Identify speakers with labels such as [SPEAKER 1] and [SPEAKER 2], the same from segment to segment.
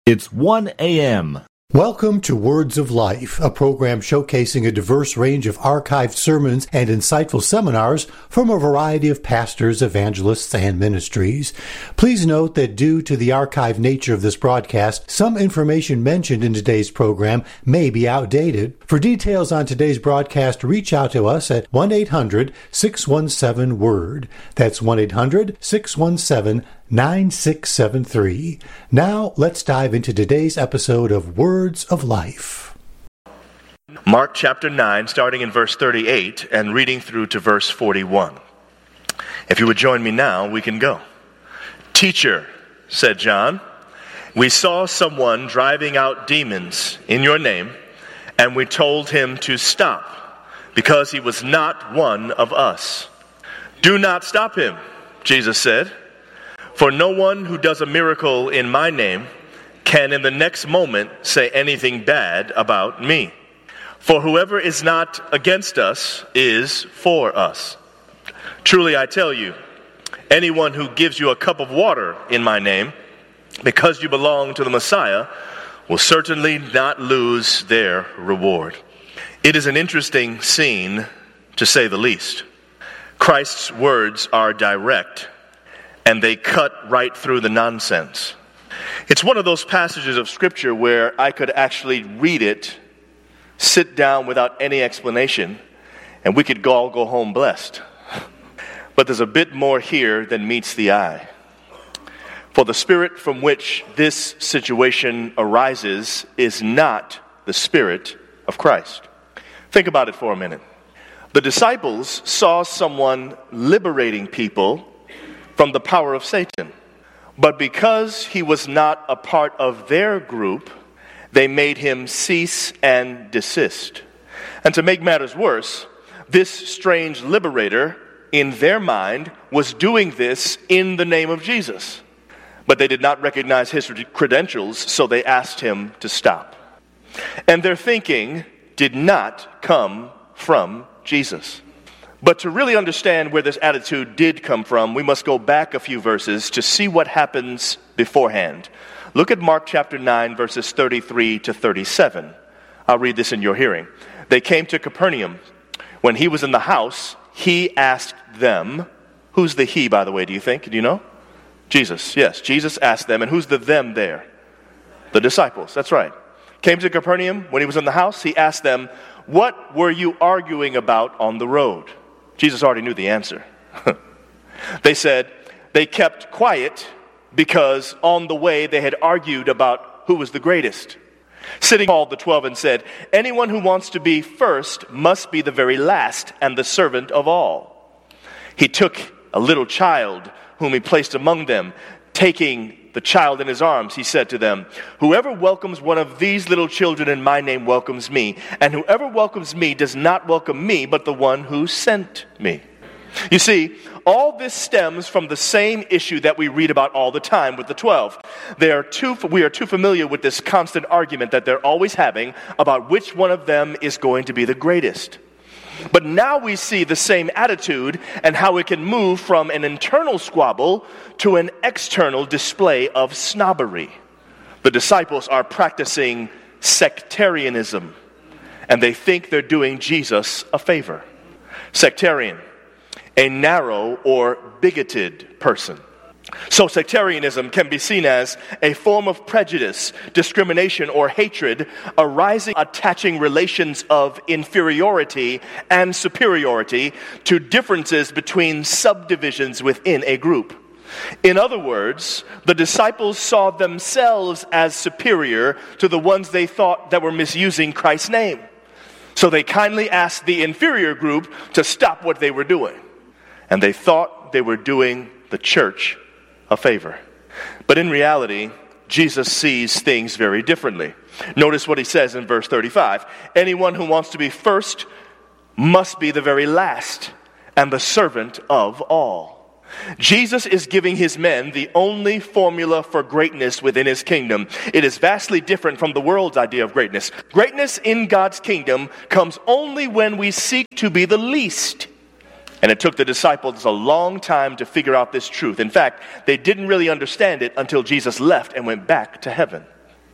[SPEAKER 1] It's 1 a.m.
[SPEAKER 2] Welcome to Words of Life, a program showcasing a diverse range of archived sermons and insightful seminars from a variety of pastors, evangelists, and ministries. Please note that due to the archived nature of this broadcast, some information mentioned in today's program may be outdated. For details on today's broadcast, reach out to us at 1-800-617-WORD. That's 1-800-617-9673. Now, let's dive into today's episode of Words of Life.
[SPEAKER 3] Mark chapter 9, starting in verse 38 and reading through to verse 41. If you would join me now, we can go. "Teacher," said John, "we saw someone driving out demons in your name, and we told him to stop, because he was not one of us." "Do not stop him," Jesus said. "For no one who does a miracle in my name can in the next moment say anything bad about me. For whoever is not against us is for us. Truly I tell you, anyone who gives you a cup of water in my name, because you belong to the Messiah, will certainly not lose their reward." It is an interesting scene, to say the least. Christ's words are direct, and they cut right through the nonsense. It's one of those passages of Scripture where I could actually read it, sit down without any explanation, and we could all go home blessed. But there's a bit more here than meets the eye. For the spirit from which this situation arises is not the Spirit of Christ. Think about it for a minute. The disciples saw someone liberating people from the power of Satan. But because he was not a part of their group, they made him cease and desist. And to make matters worse, this strange liberator, in their mind, was doing this in the name of Jesus. But they did not recognize his credentials, so they asked him to stop. And their thinking did not come from Jesus. But to really understand where this attitude did come from, we must go back a few verses to see what happens beforehand. Look at Mark chapter 9, verses 33 to 37. I'll read this in your hearing. "They came to Capernaum. When he was in the house, he asked them," who's the he, by the way, do you think? Do you know? Jesus, yes. Jesus asked them, and who's the them there? The disciples, that's right. Came to Capernaum. When he was in the house, he asked them, "What were you arguing about on the road?" Jesus already knew the answer. They said they kept quiet because on the way they had argued about who was the greatest. Sitting called the 12 and said, "Anyone who wants to be first must be the very last and the servant of all." He took a little child whom he placed among them. Taking the child in his arms, he said to them, "Whoever welcomes one of these little children in my name welcomes me, and whoever welcomes me does not welcome me, but the one who sent me." You see, all this stems from the same issue that we read about all the time with the 12. We are too familiar with this constant argument that they're always having about which one of them is going to be the greatest. But now we see the same attitude and how it can move from an internal squabble to an external display of snobbery. The disciples are practicing sectarianism, and they think they're doing Jesus a favor. Sectarian, a narrow or bigoted person. So sectarianism can be seen as a form of prejudice, discrimination, or hatred arising, attaching relations of inferiority and superiority to differences between subdivisions within a group. In other words, the disciples saw themselves as superior to the ones they thought that were misusing Christ's name. So they kindly asked the inferior group to stop what they were doing. And they thought they were doing the church a favor. But in reality, Jesus sees things very differently. Notice what he says in verse 35. "Anyone who wants to be first must be the very last and the servant of all." Jesus is giving his men the only formula for greatness within his kingdom. It is vastly different from the world's idea of greatness. Greatness in God's kingdom comes only when we seek to be the least. And it took the disciples a long time to figure out this truth. In fact, they didn't really understand it until Jesus left and went back to heaven.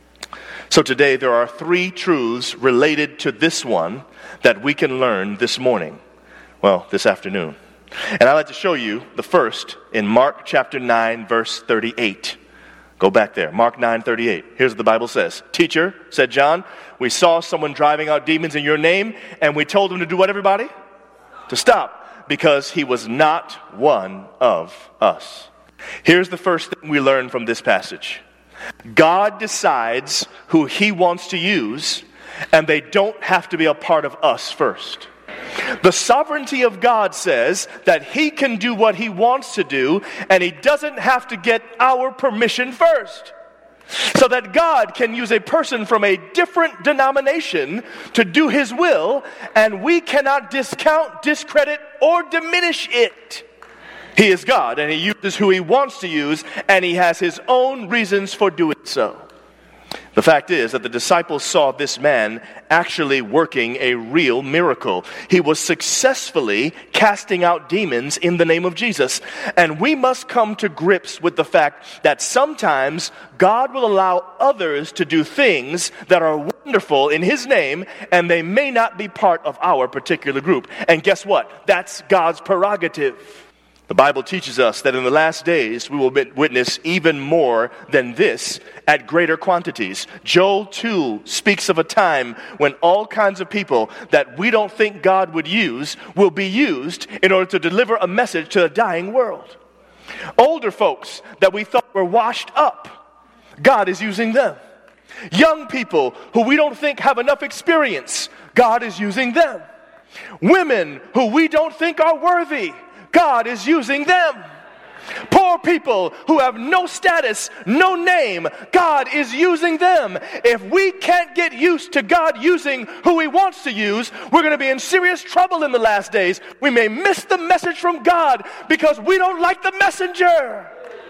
[SPEAKER 3] So today there are 3 truths related to this one that we can learn this morning. Well, this afternoon. And I'd like to show you the first in Mark chapter 9, verse 38. Go back there. Mark 9:38. Here's what the Bible says. Teacher, said John, we saw someone driving out demons in your name, and we told him to do what, everybody? To stop, because he was not one of us. Here's the first thing we learn from this passage. God decides who he wants to use, and they don't have to be a part of us first. The sovereignty of God says that he can do what he wants to do, and he doesn't have to get our permission first. So that God can use a person from a different denomination to do his will, and we cannot discount, discredit, or diminish it. He is God, and he uses who he wants to use, and he has his own reasons for doing so. The fact is that the disciples saw this man actually working a real miracle. He was successfully casting out demons in the name of Jesus. And we must come to grips with the fact that sometimes God will allow others to do things that are wonderful in his name, and they may not be part of our particular group. And guess what? That's God's prerogative. The Bible teaches us that in the last days we will witness even more than this at greater quantities. Joel 2 speaks of a time when all kinds of people that we don't think God would use will be used in order to deliver a message to a dying world. Older folks that we thought were washed up, God is using them. Young people who we don't think have enough experience, God is using them. Women who we don't think are worthy, God is using them. Poor people who have no status, no name, God is using them. If we can't get used to God using who he wants to use, we're going to be in serious trouble in the last days. We may miss the message from God because we don't like the messenger.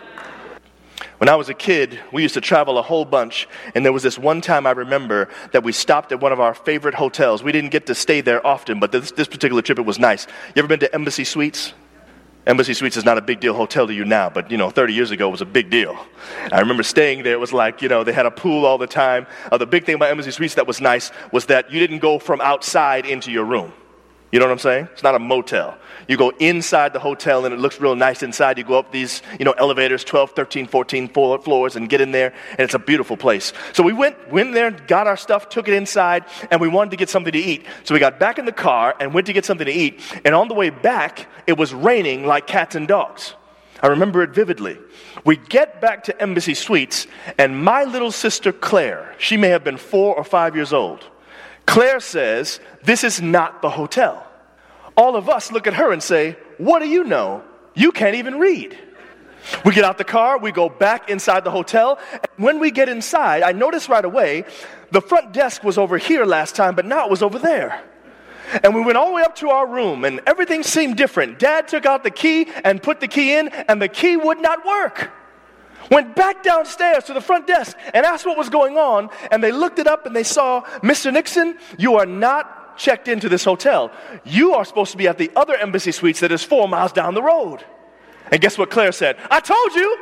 [SPEAKER 3] When I was a kid, we used to travel a whole bunch, and there was this one time I remember that we stopped at one of our favorite hotels. We didn't get to stay there often, but this particular trip, it was nice. You ever been to Embassy Suites? Embassy Suites is not a big deal hotel to you now, but 30 years ago it was a big deal. I remember staying there. It was like, they had a pool all the time. The big thing about Embassy Suites that was nice was that you didn't go from outside into your room. You know what I'm saying? It's not a motel. You go inside the hotel and it looks real nice inside. You go up these, elevators, 12, 13, 14 floors and get in there, and it's a beautiful place. So we went there, got our stuff, took it inside, and we wanted to get something to eat. So we got back in the car and went to get something to eat, and on the way back, it was raining like cats and dogs. I remember it vividly. We get back to Embassy Suites, and my little sister Claire, she may have been 4 or 5 years old, Claire says, "This is not the hotel." All of us look at her and say, "What do you know? You can't even read." We get out the car, we go back inside the hotel, and when we get inside, I noticed right away, the front desk was over here last time, but now it was over there. And we went all the way up to our room, and everything seemed different. Dad took out the key and put the key in, and the key would not work. Went back downstairs to the front desk and asked what was going on, and they looked it up and they saw, "Mr. Nixon, you are not checked into this hotel. You are supposed to be at the other Embassy Suites that is 4 miles down the road." And guess what Claire said? "I told you."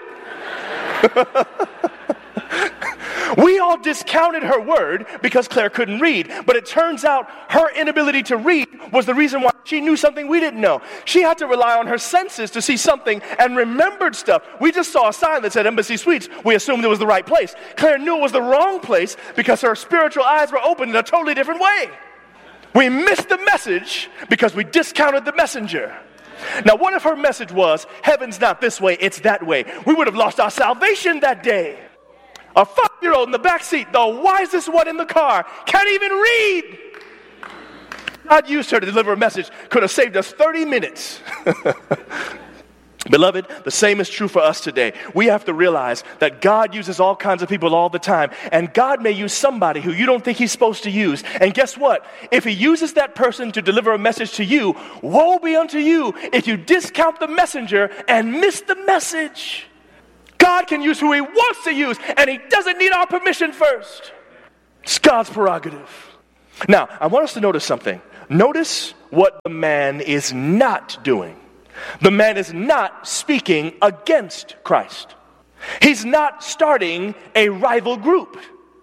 [SPEAKER 3] We all discounted her word because Claire couldn't read. But it turns out her inability to read was the reason why she knew something we didn't know. She had to rely on her senses to see something and remembered stuff. We just saw a sign that said Embassy Suites. We assumed it was the right place. Claire knew it was the wrong place because her spiritual eyes were opened in a totally different way. We missed the message because we discounted the messenger. Now, what if her message was, "Heaven's not this way, it's that way"? We would have lost our salvation that day. A 5-year-old in the back seat, the wisest one in the car, can't even read. God used her to deliver a message. Could have saved us 30 minutes. Beloved, the same is true for us today. We have to realize that God uses all kinds of people all the time. And God may use somebody who you don't think he's supposed to use. And guess what? If he uses that person to deliver a message to you, woe be unto you if you discount the messenger and miss the message. God can use who he wants to use, and he doesn't need our permission first. It's God's prerogative. Now, I want us to notice something. Notice what the man is not doing. The man is not speaking against Christ. He's not starting a rival group.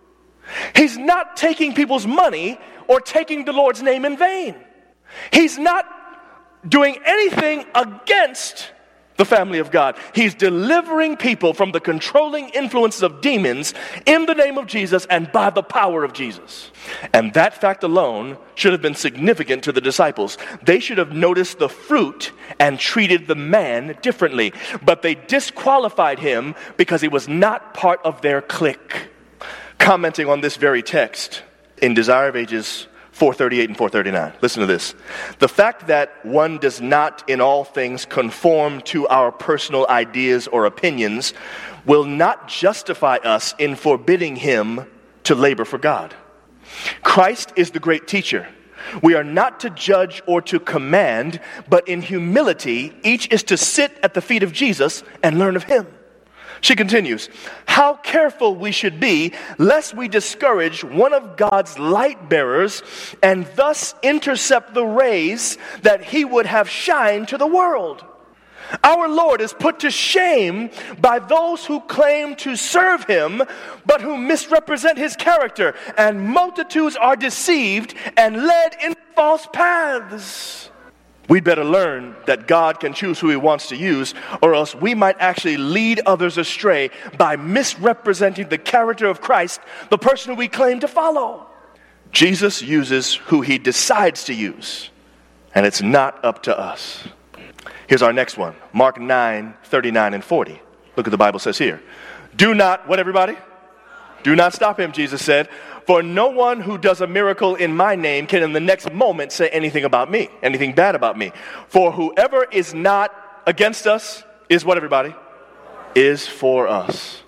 [SPEAKER 3] He's not taking people's money or taking the Lord's name in vain. He's not doing anything against the family of God. He's delivering people from the controlling influences of demons in the name of Jesus and by the power of Jesus. And that fact alone should have been significant to the disciples. They should have noticed the fruit and treated the man differently. But they disqualified him because he was not part of their clique. Commenting on this very text in Desire of Ages 438 and 439. Listen to this. The fact that one does not in all things conform to our personal ideas or opinions will not justify us in forbidding him to labor for God. Christ is the great teacher. We are not to judge or to command, but in humility, each is to sit at the feet of Jesus and learn of him. She continues, how careful we should be lest we discourage one of God's light bearers and thus intercept the rays that he would have shine to the world. Our Lord is put to shame by those who claim to serve him, but who misrepresent his character, and multitudes are deceived and led in false paths. We'd better learn that God can choose who he wants to use, or else we might actually lead others astray by misrepresenting the character of Christ, the person who we claim to follow. Jesus uses who he decides to use, and it's not up to us. Here's our next one, Mark 9, 39 and 40. Look what the Bible says here. Do not, what everybody? Do not stop him, Jesus said. For no one who does a miracle in my name can in the next moment say anything about me, anything bad about me. For whoever is not against us is what, everybody? Is for us.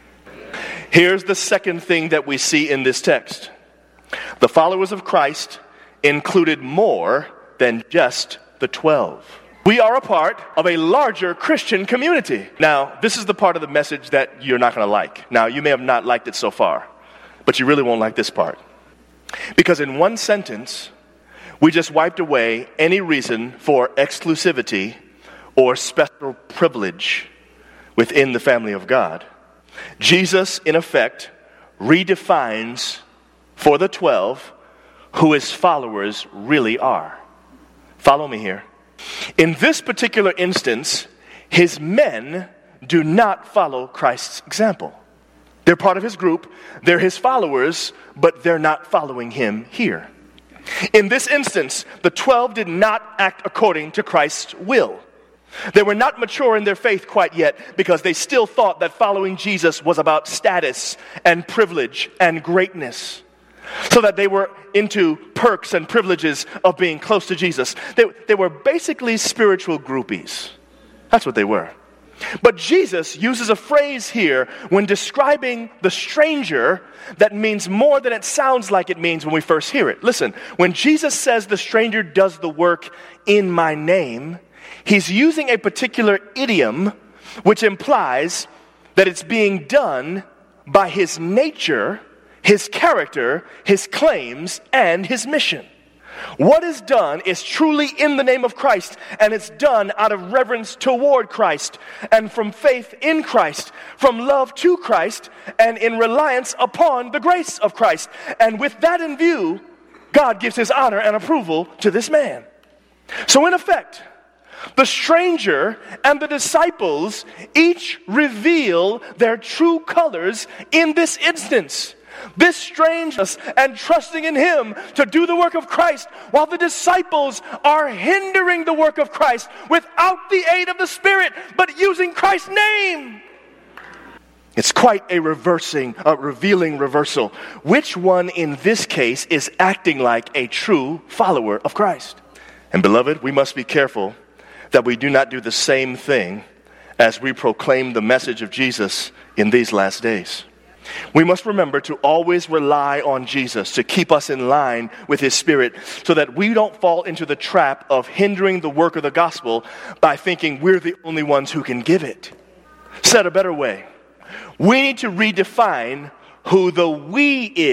[SPEAKER 3] Here's the second thing that we see in this text. The followers of Christ included more than just the 12. We are a part of a larger Christian community. Now, this is the part of the message that you're not going to like. Now, you may have not liked it so far, but you really won't like this part. Because in one sentence, we just wiped away any reason for exclusivity or special privilege within the family of God. Jesus, in effect, redefines for the 12 who his followers really are. Follow me here. In this particular instance, his men do not follow Christ's example. They're part of his group, they're his followers, but they're not following him here. In this instance, the 12 did not act according to Christ's will. They were not mature in their faith quite yet because they still thought that following Jesus was about status and privilege and greatness. So that they were into perks and privileges of being close to Jesus. They were basically spiritual groupies. That's what they were. But Jesus uses a phrase here when describing the stranger that means more than it sounds like it means when we first hear it. Listen, when Jesus says the stranger does the work in my name, he's using a particular idiom which implies that it's being done by his nature, his character, his claims, and his mission. What is done is truly in the name of Christ, and it's done out of reverence toward Christ, and from faith in Christ, from love to Christ, and in reliance upon the grace of Christ. And with that in view, God gives his honor and approval to this man. So in effect, the stranger and the disciples each reveal their true colors in this instance. This strangeness and trusting in him to do the work of Christ, while the disciples are hindering the work of Christ without the aid of the Spirit, but using Christ's name. It's quite a revealing reversal. Which one in this case is acting like a true follower of Christ? And beloved, we must be careful that we do not do the same thing as we proclaim the message of Jesus in these last days. We must remember to always rely on Jesus to keep us in line with his Spirit so that we don't fall into the trap of hindering the work of the gospel by thinking we're the only ones who can give it. Said a better way, we need to redefine who the we is.